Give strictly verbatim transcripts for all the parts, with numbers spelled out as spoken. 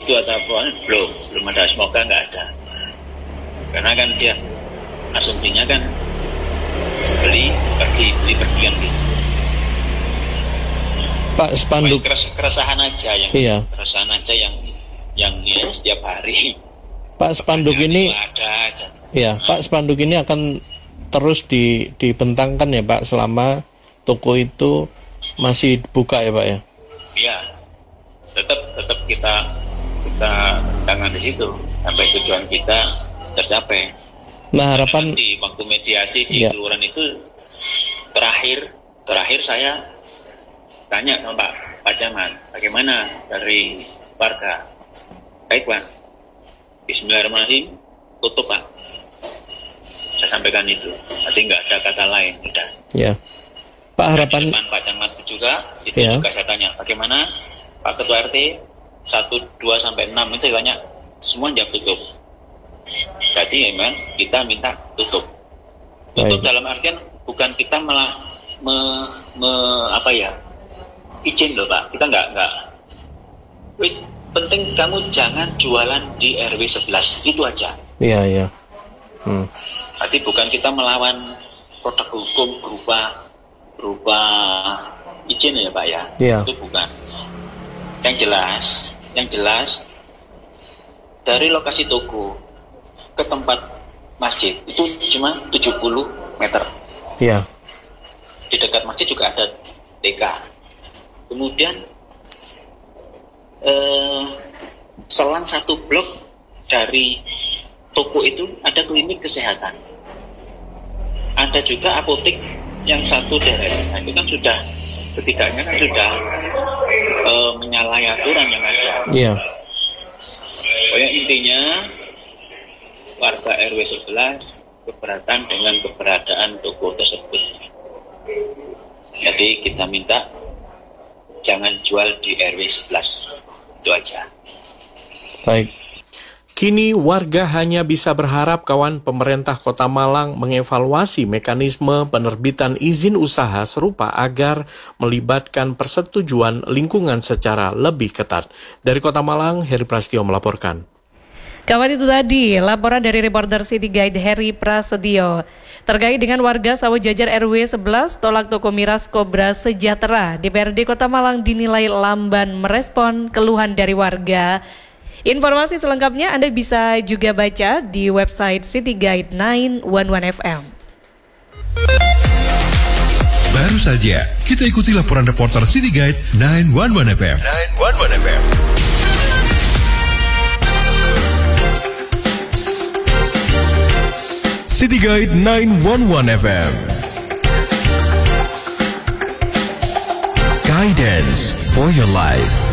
itu atau apa, belum belum ada, semoga nggak ada, karena kan dia asumsinya kan beli pergi beli pergi kan gitu. Pak, spanduk Keres, keresahan aja yang iya. keresahan aja yang yang ya, setiap hari. Pak, spanduk ini ada aja. Iya, Nah. Pak, spanduk ini akan terus di, dibentangkan ya Pak selama toko itu masih buka ya Pak ya? Iya, tetap tetap kita kita tangan di situ sampai tujuan kita tercapai. Nah, harapan di waktu mediasi di ya. kelurahan itu terakhir terakhir saya tanya sama Pak Pak Camat, bagaimana dari warga? Baik Pak, Bismillahirrahmanirrahim, tutup Pak. Saya sampaikan itu, nanti nggak ada kata lain, udah. Ya, Pak, harapan di depan Pak Camat juga, itu ya. juga saya tanya, bagaimana Pak Ketua R T satu, dua sampai enam itu banyak semua jam tutup. Jadi memang kita minta tutup. Tutup Baik. dalam artian bukan kita malah me, me, apa ya izin loh Pak. Kita nggak nggak. Wih, penting kamu jangan jualan di R W sebelas, itu aja. Iya iya. Hmm. Berarti bukan kita melawan produk hukum berupa berupa izin ya Pak ya. Iya. Itu bukan. Yang jelas, yang jelas dari lokasi toko ke tempat masjid itu cuma tujuh puluh meter. Iya. Di dekat masjid juga ada T K. Kemudian eh, selang satu blok dari toko itu ada klinik kesehatan. Ada juga apotek yang satu daerah. Nah, itu kan sudah ketiganya kan sudah eh, menyalahi aturan yang ada. Iya. Pokoknya intinya warga R W sebelas keberatan dengan keberadaan toko tersebut. Jadi kita minta jangan jual di R W sebelas. Itu aja. Baik. Kini warga hanya bisa berharap kawan pemerintah Kota Malang mengevaluasi mekanisme penerbitan izin usaha serupa agar melibatkan persetujuan lingkungan secara lebih ketat. Dari Kota Malang, Heri Prasetyo melaporkan. Kawan, itu tadi laporan dari reporter City Guide Heri Prasetyo terkait dengan warga Sawah Jajar R W sebelas tolak toko miras Kobra Sejahtera. D P R D Kota Malang dinilai lamban merespon keluhan dari warga. Informasi selengkapnya Anda bisa juga baca di website City Guide sembilan satu satu F M. Baru saja kita ikuti laporan reporter City Guide sembilan satu satu F M. sembilan satu satu F M. City Guide sembilan satu satu F M. Guidance for your life.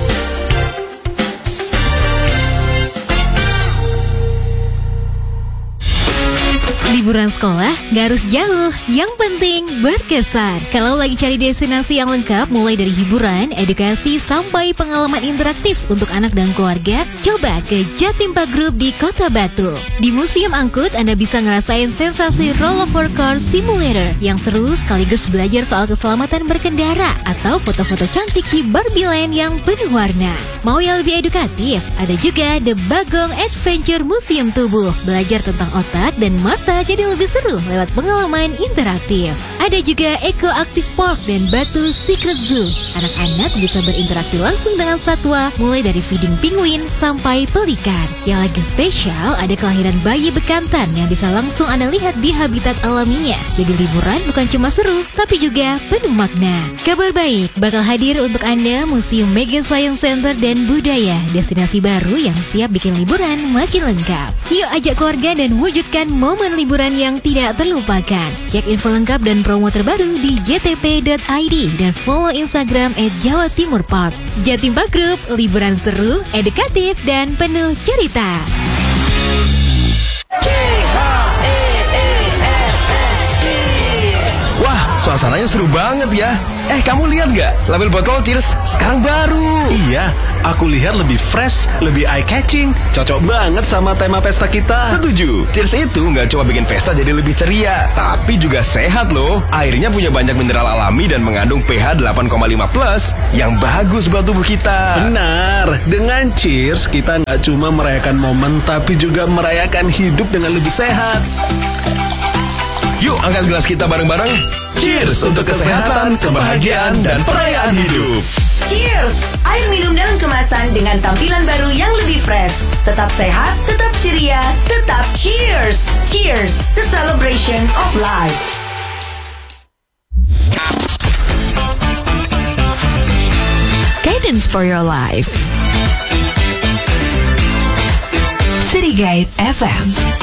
Liburan sekolah gak harus jauh, yang penting berkesan. Kalau lagi cari destinasi yang lengkap mulai dari hiburan, edukasi, sampai pengalaman interaktif untuk anak dan keluarga, coba ke Jatim Park Group di Kota Batu. Di Museum Angkut, Anda bisa ngerasain sensasi rollover car simulator yang seru sekaligus belajar soal keselamatan berkendara atau foto-foto cantik di Barbie Land yang penuh warna. Mau yang lebih edukatif? Ada juga The Bagong Adventure Museum Tubuh, belajar tentang otak dan mata jadi lebih seru lewat pengalaman interaktif. Ada juga Eco Active Park dan Batu Secret Zoo. Anak-anak bisa berinteraksi langsung dengan satwa, mulai dari feeding penguin sampai pelikan. Yang lagi spesial, ada kelahiran bayi bekantan yang bisa langsung Anda lihat di habitat alaminya. Jadi liburan bukan cuma seru, tapi juga penuh makna. Kabar baik, bakal hadir untuk Anda Museum Mega Science Center dan Budaya, destinasi baru yang siap bikin liburan makin lengkap. Yuk ajak keluarga dan wujudkan momen liburan yang tidak terlupakan. Cek info lengkap dan promo terbaru di j t p dot i d dan follow Instagram at Jawa Timur Park. Jatim Park Group, liburan seru, edukatif, dan penuh cerita. Wah, suasananya seru banget ya. Eh, kamu lihat nggak? Label botol Cheers sekarang baru. Iya, aku lihat lebih fresh, lebih eye-catching. Cocok banget sama tema pesta kita. Setuju. Cheers itu nggak cuma bikin pesta jadi lebih ceria, tapi juga sehat loh. Airnya punya banyak mineral alami dan mengandung pH delapan koma lima plus yang bagus buat tubuh kita. Benar, dengan Cheers kita nggak cuma merayakan momen, tapi juga merayakan hidup dengan lebih sehat. Yuk angkat gelas kita bareng-bareng. Cheers untuk kesehatan, kebahagiaan, dan perayaan hidup. Cheers! Air minum dalam kemasan dengan tampilan baru yang lebih fresh. Tetap sehat, tetap ceria, tetap cheers! Cheers! The celebration of life. Guidance for your life. City Guide F M.